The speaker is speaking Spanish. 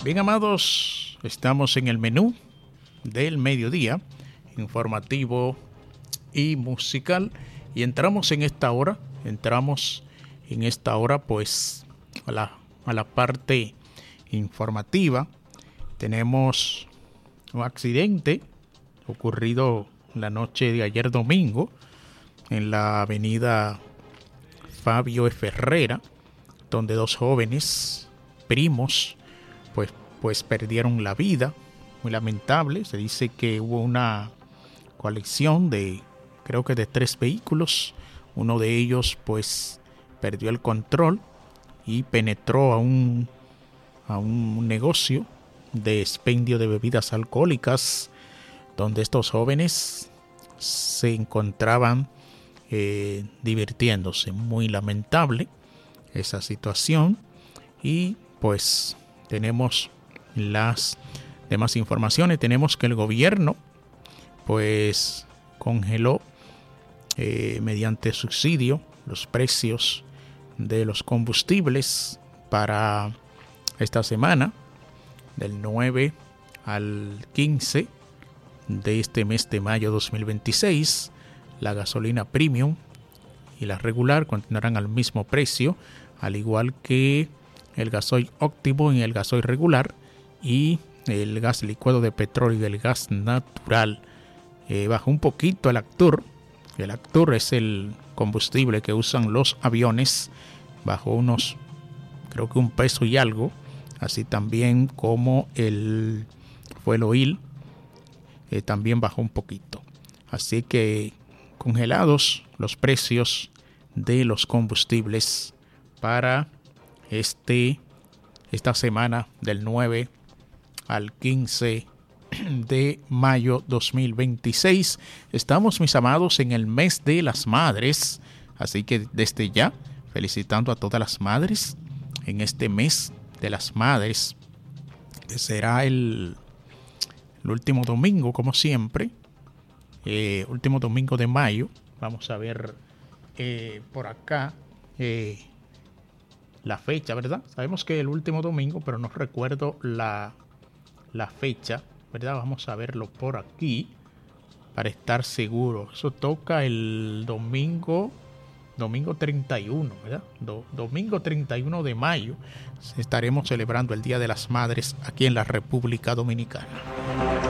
Bien, amados, estamos en el menú del mediodía, informativo y musical, y entramos en esta hora pues a la parte informativa. Tenemos un accidente ocurrido la noche de ayer domingo en la avenida Fabio F. Herrera, donde dos jóvenes primos pues perdieron la vida. Muy lamentable. Se dice que hubo una colisión creo que de 3 vehículos. Uno de ellos pues perdió el control y penetró a un negocio de expendio de bebidas alcohólicas, donde estos jóvenes se encontraban divirtiéndose. Muy lamentable esa situación. Y pues tenemos las demás informaciones. Tenemos que el gobierno pues congeló mediante subsidio los precios de los combustibles para esta semana, del 9 al 15 de este mes de mayo 2026. La gasolina premium y la regular continuarán al mismo precio, al igual que el gasoil óptimo y el gasoil regular, y el gas licuado de petróleo y el gas natural. Bajó un poquito el Actur. El Actur es el combustible que usan los aviones. Bajó unos, creo que $1 y algo. Así también como el fuel oil, también bajó un poquito. Así que congelados los precios de los combustibles para esta semana del 9 al 15 de mayo 2026. Estamos, mis amados, en el mes de las madres, así que desde ya felicitando a todas las madres en este mes de las madres, que será el último domingo, como siempre, último domingo de mayo. Vamos a ver por acá la fecha, ¿verdad? Sabemos que el último domingo, pero no recuerdo la fecha, ¿verdad? Vamos a verlo por aquí para estar seguro. Eso toca el domingo 31, ¿verdad? Domingo 31 de mayo estaremos celebrando el Día de las Madres aquí en la República Dominicana.